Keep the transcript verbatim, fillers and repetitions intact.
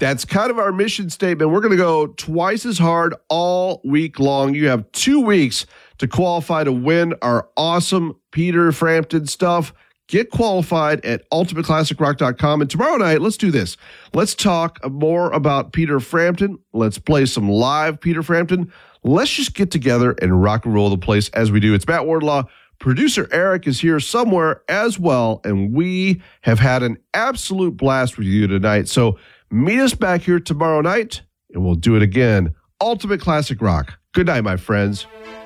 That's kind of our mission statement. We're going to go twice as hard all week long. You have two weeks to qualify to win our awesome Peter Frampton stuff. Get qualified at ultimate classic rock dot com. And tomorrow night, let's do this. Let's talk more about Peter Frampton. Let's play some live Peter Frampton. Let's just get together and rock and roll the place as we do. It's Matt Wardlaw. Producer Eric is here somewhere as well, and we have had an absolute blast with you tonight. So meet us back here tomorrow night, and we'll do it again. Ultimate Classic Rock. Good night, my friends.